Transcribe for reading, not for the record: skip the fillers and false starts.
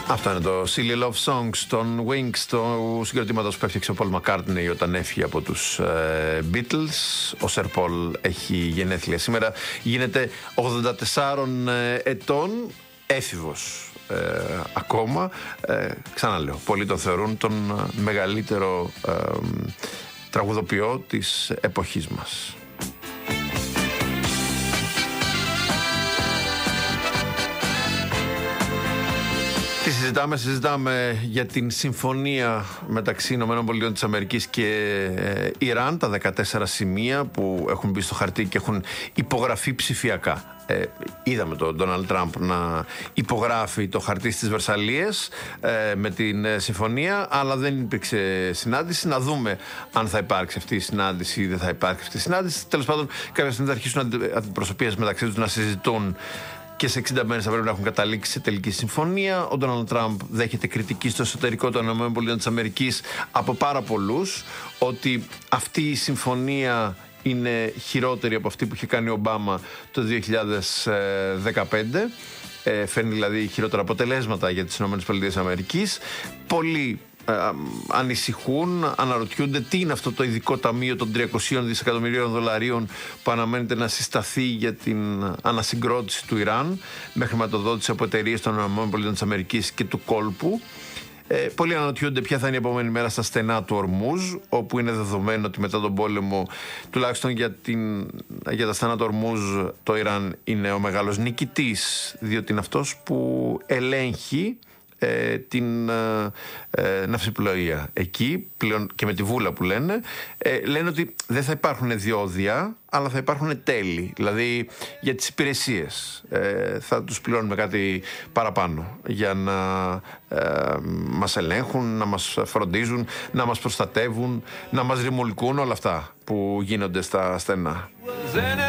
Αυτό είναι το Silly Love Songs των Wings, του συγκροτήματος που έφτιαξε ο Paul McCartney όταν έφυγε από τους Beatles. Ο Sir Paul έχει γενέθλια σήμερα. Γίνεται 84 ετών, έφηβος ακόμα. Ξαναλέω, πολλοί τον θεωρούν τον μεγαλύτερο τραγουδοποιό της εποχής μας. Τι συζητάμε για την συμφωνία μεταξύ ΗΠΑ και Ιράν, τα 14 σημεία που έχουν μπει στο χαρτί και έχουν υπογραφεί ψηφιακά. Είδαμε τον Ντόναλντ Τραμπ να υπογράφει το χαρτί στις Βερσαλλίες με την συμφωνία, αλλά δεν υπήρξε συνάντηση. Να δούμε αν θα υπάρξει αυτή η συνάντηση ή δεν θα υπάρξει αυτή η συνάντηση. Τέλος πάντων, κάποια στιγμή θα αρχίσουν αντιπροσωπείες μεταξύ τους να συζητούν και σε 60 μέρες θα πρέπει να έχουν καταλήξει σε τελική συμφωνία. Ο Ντόναλντ Τραμπ δέχεται κριτική στο εσωτερικό των ΗΠΑ από πάρα πολλούς, ότι αυτή η συμφωνία είναι χειρότερη από αυτή που είχε κάνει ο Ομπάμα το 2015. Φέρνει δηλαδή χειρότερα αποτελέσματα για τις ΗΠΑ. Πολλοί ανησυχούν, αναρωτιούνται τι είναι αυτό το ειδικό ταμείο των 300 δισεκατομμυρίων δολαρίων που αναμένεται να συσταθεί για την ανασυγκρότηση του Ιράν με χρηματοδότηση από εταιρείες των ΗΠΑ και του κόλπου. Πολλοί αναρωτιούνται ποια θα είναι η επόμενη μέρα στα στενά του Ορμούζ, όπου είναι δεδομένο ότι μετά τον πόλεμο, τουλάχιστον για τα στενά του Ορμούζ, το Ιράν είναι ο μεγάλος νικητής, διότι είναι αυτός που ελέγχει την ναυσιπλοεία εκεί πλέον, και με τη βούλα που λένε ότι δεν θα υπάρχουν διόδια, αλλά θα υπάρχουν τέλη, δηλαδή για τις υπηρεσίες θα τους πληρώνουμε κάτι παραπάνω για να μας ελέγχουν, να μας φροντίζουν, να μας προστατεύουν, να μας ρημουλκούν, όλα αυτά που γίνονται στα στενά.